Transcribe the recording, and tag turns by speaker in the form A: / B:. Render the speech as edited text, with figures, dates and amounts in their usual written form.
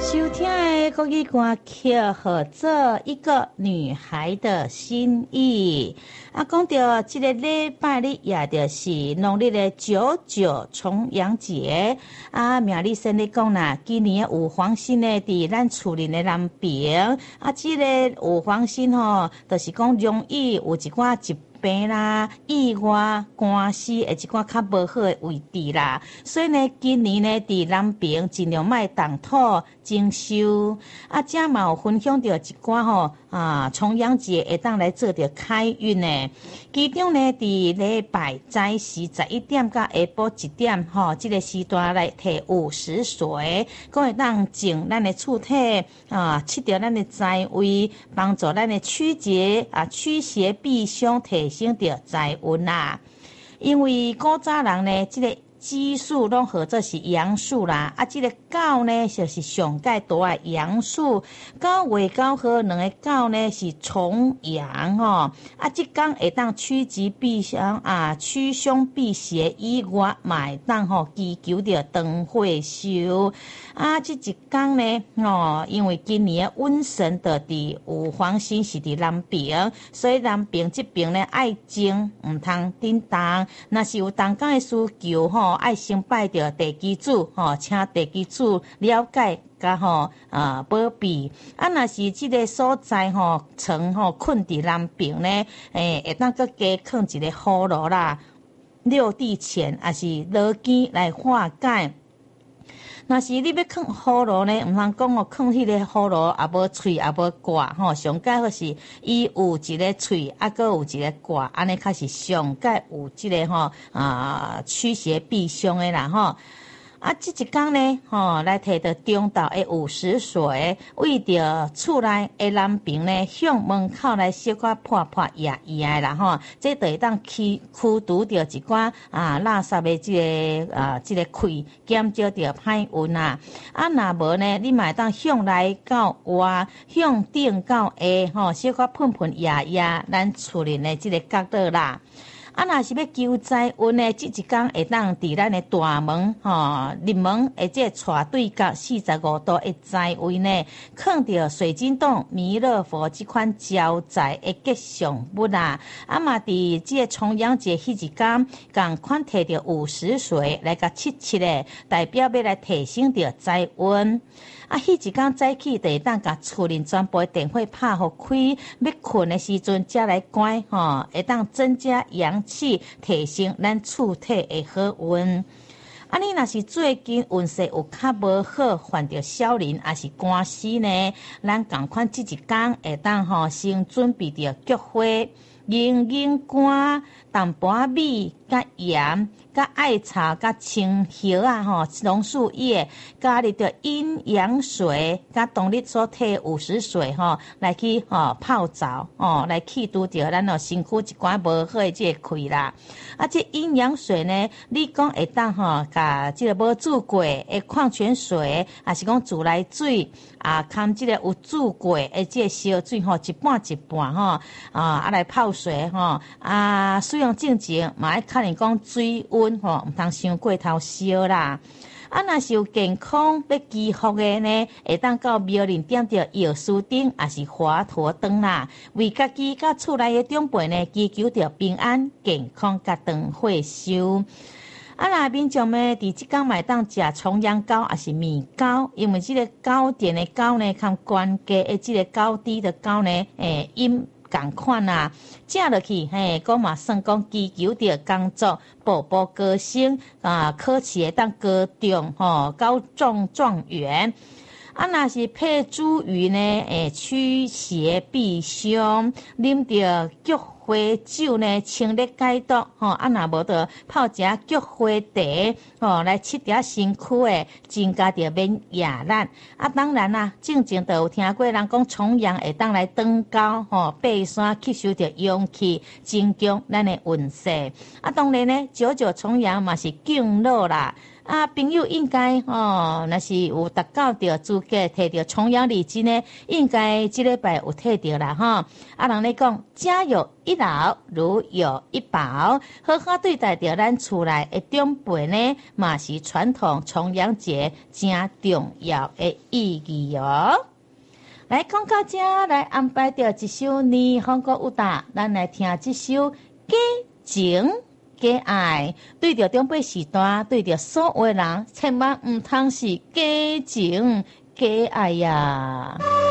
A: 收听的国语歌曲叫做《一个女孩的心意》。讲到这个礼拜日也就是农历的9/9重阳节。苗栗先咧讲啦，今年有黄星呢，伫咱厝里的南边。这个有黄星吼，就是讲容易有一寡疾病啦、意外、官司的一寡较无好的位置啦，所以呢，今年呢，伫南边尽量莫动土征收。这嘛有分享到一寡重阳节会当来做着开运呢。其中呢，伫礼拜早时11点到下晡1点这个时段来摕50水，讲会当净咱的厝体去掉咱的财位，帮助咱的驱邪避凶，提升着财运啦。因为古早人呢，这个奇数拢号做是阳数啦，这个狗呢就是上界大的阳数，9月9号两个狗呢是重阳这天会当趋吉避凶驱凶避邪以外，买当祈求着长岁寿这一天呢因为今年的瘟神的伫有黄星是伫南边，所以南边这边呢爱静唔通叮当，若是有同工的需求爱先拜着地基主请地基主了解甲保庇若是这个所在床困伫南边呢会当搁加放一个葫芦啦、六地钱还是罗根来化解。若是你要放葫芦呢，毋通讲放迄个葫芦也无喙也无挂上界好是伊有一个喙搁有一个挂，安尼较是上界有这个驱邪避凶的啦这一天呢来摕到中昼的50水，为着厝内的南边呢向门口来小可破破压压啦这就会当驱除掉一寡垃圾的这个气，减少掉歹运啦。若无呢，你嘛会当向内到外，向顶到下小可喷喷压压咱厝里的这个角落啦。若是要求财运呢，这一天会当伫咱的大门入门的这带对角45度的财位呢，放着水晶洞、弥勒佛这款招财的吉祥物嘛伫这个重阳节迄一天，共款摕着50水来甲七的，代表要来提升着财运。迄一天早起，就会当甲厝里全部的电火拍互开，要困的时阵才来关会当增加阳气，提升咱厝体的好运。你若是最近运势有较无好，犯着小人还是官司呢？咱共款这一天会当先准备着菊花、银瓜、淡薄米、甲盐、甲艾草、甲青叶榕树叶，加入着阴阳水，甲当日所摕50水来去泡澡来去除掉咱身躯一寡无好的这个气啦。这阴阳水呢，你讲会当甲这个无煮过的矿泉水，还是讲自来水含这个有煮过的这个烧水一半一半来泡水使用正经嘛要看你讲水温毋通伤过头烧啦。若是有健康要祈福的呢，会当到庙里点着药师灯，还是华佗灯啦，为家己甲厝内的长辈呢祈求着平安、健康甲长岁寿。民众们伫即天嘛当食重阳糕还是面糕，因为这个糕点的糕呢，和关家的这个糕滴的糕呢，音同款食落去讲嘛算讲祈求着工作步步高升考试会当高中高中状元。若是配煮鱼呢，驱邪避凶，啉着菊花酒呢，清热解毒若无就泡一下菊花茶来七条身躯的，增加着免疫力。当然啦，正就有听过人讲重阳会当来登高爬山，吸收着阳气，增强咱的运势。当然呢，9/9重阳嘛是敬老啦。 朋友应该若是有达到着资格摕着重阳礼金呢，应该这礼拜有摕着啦人咧讲，家有一老，如有一宝，好好对待着咱厝内的长辈呢，嘛是传统重阳节真重要的意义哦。来讲到这，来安排着一首年风歌舞蹈，咱来听这首《假情假爱》。对着长辈时代，对着所有人，千万唔通是假情假爱呀。